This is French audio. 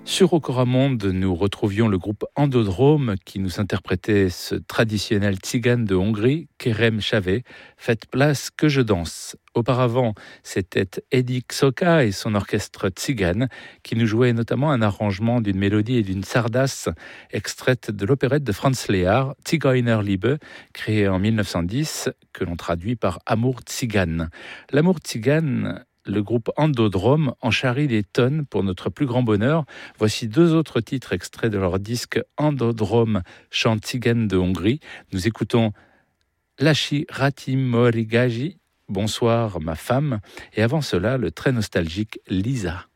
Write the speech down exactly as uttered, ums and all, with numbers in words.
Sur Okoramonde, nous retrouvions le groupe Endodrome qui nous interprétait ce traditionnel tzigane de Hongrie, Kerem Chavé, Faites place que je danse. Auparavant, c'était Edi Xoka et son orchestre tzigane qui nous jouait notamment un arrangement d'une mélodie et d'une sardasse extraite de l'opérette de Franz Lehár, Zigeunerliebe, créée en mille neuf cent dix, que l'on traduit par Amour tzigane. L'amour tzigane, le groupe Endodrome en charrie des tonnes pour notre plus grand bonheur. Voici deux autres titres extraits de leur disque Endodrome, chant tzigane de Hongrie. Nous écoutons Lachi Ratim Morigaji, Bonsoir ma femme, et avant cela le très nostalgique Lisa.